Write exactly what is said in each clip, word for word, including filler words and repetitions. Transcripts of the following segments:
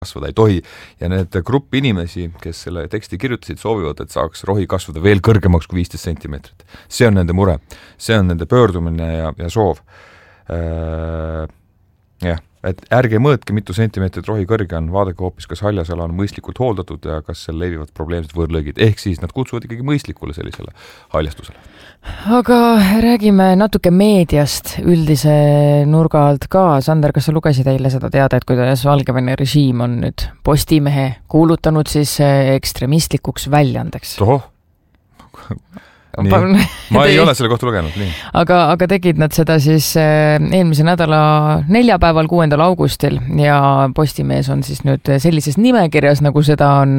kasvada ei tohi ja need grupp inimesi, kes selle teksti kirjutasid, soovivad, et saaks rohi kasvada veel kõrgemaks kui viisteist sentimeetrit. See on nende mure, see on nende pöördumine ja, ja soov. Äh, jah, et ärge mõõtke, mitu sentimeetrit rohi kõrge on, vaadake hoopis, kas haljasala on mõistlikult hooldatud ja kas seal levivad probleemsed võõrlõigid. Ehk siis nad kutsuvad ikkagi mõistlikule sellisele haljastusele. Aga räägime natuke meediast üldise nurga alt ka. Sander, kas sa lugesid eile seda teadet, kuidas Valgevene režiim on nüüd Postimehe kuulutanud siis ekstremistlikuks väljandeks? Tohoh! Nii. Ma ei ole selle kohta lugenud. Nii. Aga, aga tegid nad seda siis eelmise nädala neljapäeval, kuuendal augustil ja Postimees on siis nüüd sellises nimekirjas, nagu seda on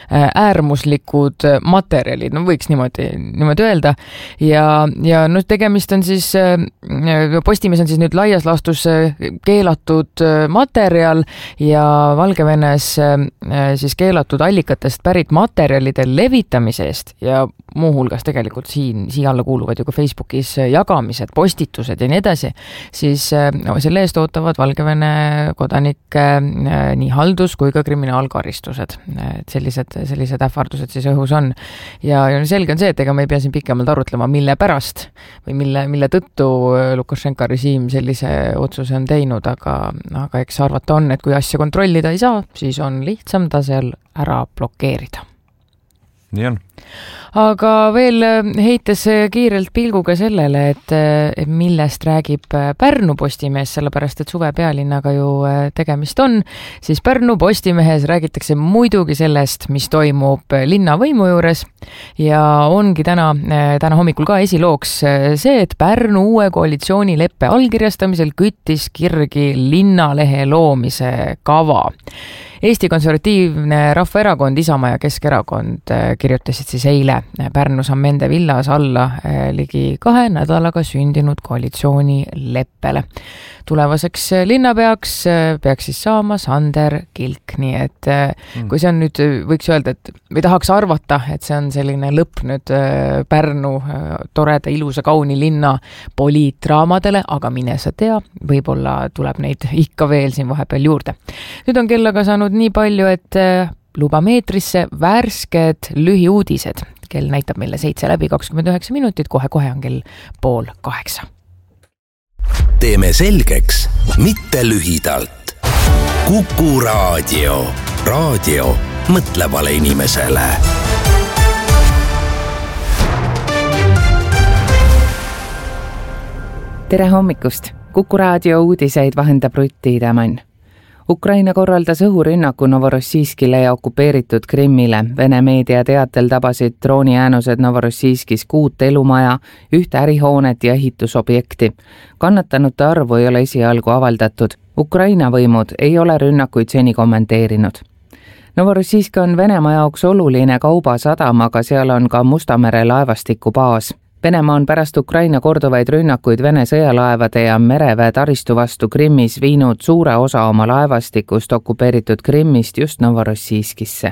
äärmuslikud materjalid, no võiks niimoodi, niimoodi öelda. Ja, ja nüüd tegemist on siis, Postimees on siis nüüd laias laastus keelatud materjal ja Valgevenes siis keelatud allikatest pärit materjalide levitamise eest ja muuhulgas tegelikult siin, siia alla kuuluvad ju ka Facebookis jagamised, postitused ja nii edasi, siis no, selle eest ootavad Valgevene kodanikke nii haldus- kui ka kriminaalkaristused. Et sellised, sellised ähvardused siis õhus on. Ja, ja selge on see, et ega me ei pea siin pikemalt arutlema, mille pärast või mille, mille tõttu Lukašenka režiim sellise otsuse on teinud, aga, aga eks arvata on, et kui asja kontrollida ei saa, siis on lihtsam ta seal ära blokeerida. Nii on. Aga veel heites kiirelt pilguga sellele, et, et millest räägib Pärnu Postimees, sellepärast et suve pealinnaga ju tegemist on, siis Pärnu Postimehes räägitakse muidugi sellest, mis toimub linnavõimu juures ja ongi täna, täna hommikul ka esilooks see, et Pärnu uue koalitsioonileppe allkirjastamisel küttis kirgi linnalehe loomise kava. Eesti Konservatiivne Rahvaerakond, Isamaa ja Keskerakond kirjutasid siis eile Pärnu Sammende villas alla ligi kahe nädalaga sündinud koalitsioonileppele. Tulevaseks linnapeaks peaks siis saama Sander Kilk, nii et kui see on nüüd, võiks öelda, et või tahaks arvata, et see on selline lõpp nüüd Pärnu toreda, ilusa, kauni linna poliitraamadele, aga mine sa tea, võib-olla tuleb neid ikka veel siin vahepeal juurde. Nüüd on kellaga saanud nii palju, et luba meetrisse värsked lühiuudised. Kell näitab meile seitse läbi kakskümmend üheksa minutit, kohe-kohe on kell pool kaheksa. Teeme selgeks, mitte lühidalt. Kuku raadio. Raadio mõtlevale inimesele. Tere hommikust! Kuku raadio uudiseid vahendab Rutti Idamann. Ukraina korraldas õhurünnaku Novorossijskile ja okupeeritud Krimmile. Vene meedia teatel tabasid drooniäänused Novorossijskis kuut elumaja, ühte ärihoonet ja ehitusobjekti. Kannatanute arvu ei ole esialgu avaldatud. Ukraina võimud ei ole rünnakuid seni kommenteerinud. Novorossijsk on Venemaa jaoks oluline kaubasadam, aga seal on ka Mustamere laevastiku baas. Venemaa on pärast Ukraina korduvaid rünnakuid Vene sõjalaevade ja mereväe taristu vastu Krimmis viinud suure osa oma laevastikust okupeeritud Krimmist just Novorossijskisse.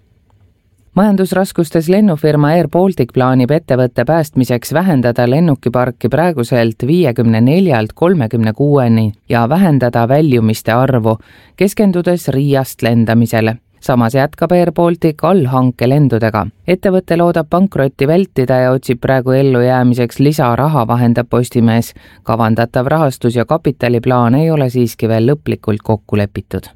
Majandusraskustes lennufirma Air Baltic plaanib ettevõtte päästmiseks vähendada lennukiparki praeguselt viiekümne neljalt kolmekümne kuueni ja vähendada väljumiste arvu, keskendudes Riiast lendamisele. Samas jätkab Air Baltic allhanke lendudega. Ettevõte loodab pankrotti vältida ja otsib praegu ellu jäämiseks lisaraha, vahendab Postimees. Kavandatav rahastus ja kapitaliplaan ei ole siiski veel lõplikult kokku lepitud.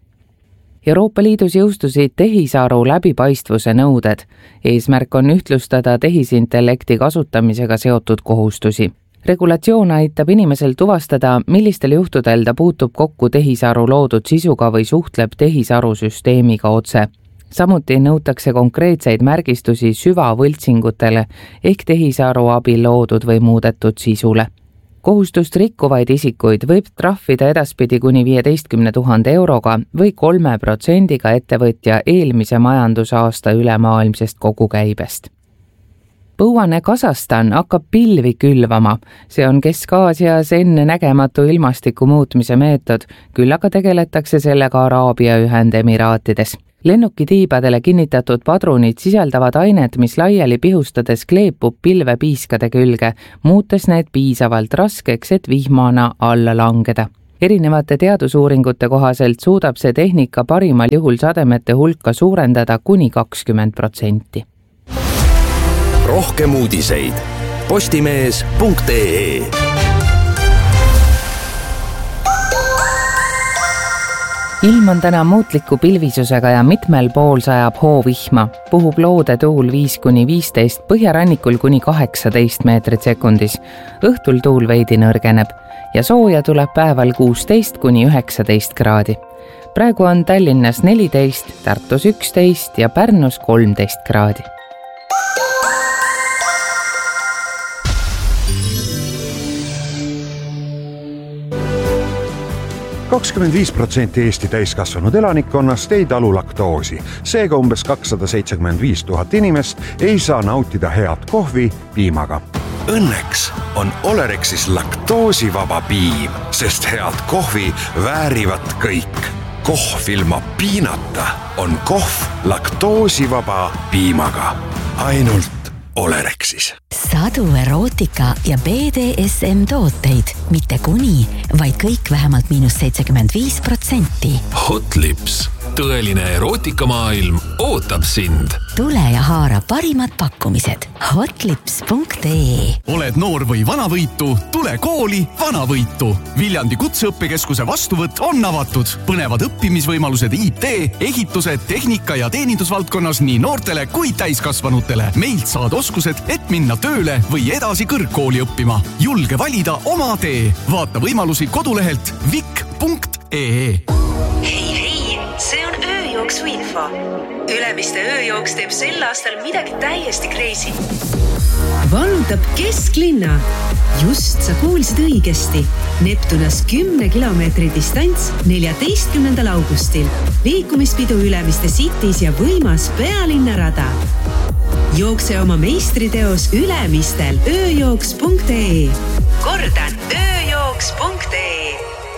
Euroopa Liidus jõustusid tehisaru läbipaistvuse nõuded. Eesmärk on ühtlustada tehisintellekti kasutamisega seotud kohustusi. Regulatsioon aitab inimesel tuvastada, millistel juhtudel ta puutub kokku tehisaru loodud sisuga või suhtleb tehisarusüsteemiga otse. Samuti nõutakse konkreetseid märgistusi süvavõltsingutele ehk tehisaru abil loodud või muudetud sisule. Kohustust rikkuvaid isikuid võib trahvida edaspidi kuni viieteistkümne tuhande euroga või kolme protsendiga ettevõtja eelmise majandusaasta ülemaailmsest kogukäibest. Põuane Kasahstan hakkab pilvi külvama. See on Kesk-Aasias enne nägematu ilmastiku muutmise meetod, küll aga tegeletakse sellega Araabia Ühendemiraatides. Lennukitiibadele kinnitatud padrunid sisaldavad ainet, mis laiali pihustades kleepub pilvepiiskade külge, muutes need piisavalt raskeks, et vihmana alla langeda. erinevate teadusuuringute kohaselt suudab see tehnika parimal juhul sademete hulka suurendada kuni kakskümmend protsenti. Rohkem uudiseid postimees punkt ee. Ilm on täna muutliku pilvisusega ja mitmel pool sajab hoovihma. Puhub loode tuul viis kuni viisteist, põhjarannikul kuni kaheksateist meetrit sekundis. Õhtul tuul veidi nõrgeneb ja sooja tuleb päeval kuusteist kuni üheksateist kraadi. Praegu on Tallinnas neliteist, Tartus üksteist ja Pärnus kolmteist kraadi. kakskümmend viis protsenti Eesti täiskasvanud elanikkonnast ei talu laktoosi. Seega umbes kakssada seitsekümmend viis tuhat inimest ei saa nautida head kohvi piimaga. Õnneks on Olerexis laktoosivaba piim, sest head kohvi väärivad kõik. Kohv ilma piinata on kohv laktoosivaba piimaga. Ainult Olerexis. Sadu erootika ja B D S M tooteid, mitte kuni, vaid kõik vähemalt miinus seitsekümmend viis protsenti. Hot Lips. Tõeline erootikamaailm ootab sind. Tule ja haara parimad pakkumised. hotlips punkt ee. Oled noor või vanavõitu? Tule kooli Vanavõitu. Viljandi kutseõppekeskuse vastuvõtt on avatud. Põnevad õppimisvõimalused I T, ehitused, tehnika ja teenindusvaldkonnas nii noortele kui täiskasvanutele. Meilt saad oskused, et minna tööle või edasi kõrgkooli õppima. Julge valida oma tee. Vaata võimalusi kodulehelt vik punkt ee. Hei, hei, see on ööjooksu info. Ülemiste ööjooks teeb sel aastal midagi täiesti crazy. Vallutab kesklinna. Just sa kuulsid õigesti. Neptunas kümne kilomeetri distants neljateistkümnendal augustil. Liikumispidu Ülemiste Cities ja võimas pealinnarada. Jookse oma meistriteos Ülemistel ööjooks punkt ee. Kordan, ööjooks punkt ee.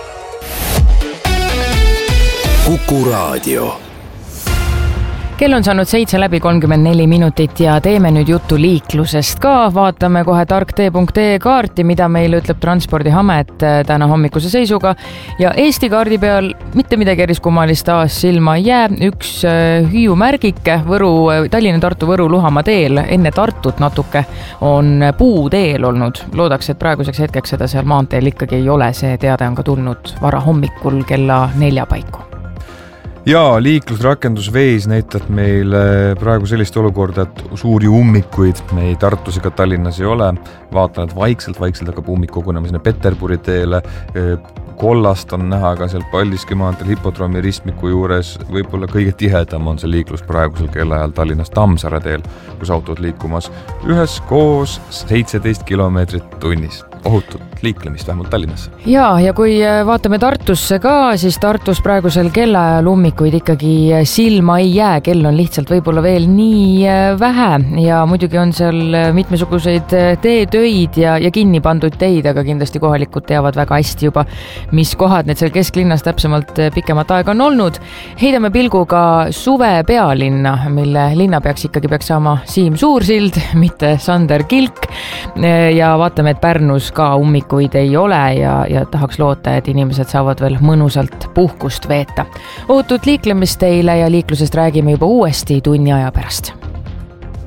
Kuku Raadio. Kell on saanud seitse läbi kolmkümmend neli minutit ja teeme nüüd juttu liiklusest ka. Vaatame kohe tarktee punkt ee kaarti, mida meile ütleb Transpordiamet täna hommikuse seisuga. Ja Eesti kaardi peal mitte midagi eriskummalist taas silma ei jää. Üks hüüumärgike Võru, Tallinna-Tartu-Võru Luhamaa teel, enne Tartut natuke, on puuteel olnud. Loodaks, et praeguseks hetkeks seda seal maanteel ikkagi ei ole. See teade on ka tulnud vara hommikul kella nelja paiku. Ja liiklusrakendus Veis näitab meile praegu sellist olukorda, et suuri ummikuid ei Tartus ega Tallinnas ei ole. Vaatan, et vaikselt, vaikselt hakkab ummik kogunemisena Peterburi teele. Kollast on näha ka seal Paldiski maanteel hipodroomi ristmiku juures. Võib-olla kõige tihedam on see liiklus praegusel kellaajal Tallinnas Tammsaare teel, kus autod liikumas ühes koos seitseteist kilomeetrit tunnis. Ohutut liiklemist vähemalt Tallinnas. Ja, ja kui vaatame Tartusse ka, siis Tartus praegusel kellaajal ummikuid ikkagi silma ei jää. Kell on lihtsalt võib-olla veel nii vähe ja muidugi on seal mitmesuguseid teetöid ja, ja kinni pandud teid, aga kindlasti kohalikud teavad väga hästi juba, mis kohad need seal kesklinnas täpsemalt pikemat aega on olnud. Heidame pilguga suve pealinna, mille linna peaks ikkagi peaks saama Siim Suursild, mitte Sander Kilk ja vaatame, et Pärnus ka ummikuid ei ole ja, ja tahaks loota, et inimesed saavad veel mõnusalt puhkust veeta. Ootut liiklemist teile ja liiklusest räägime juba uuesti tunni aja pärast.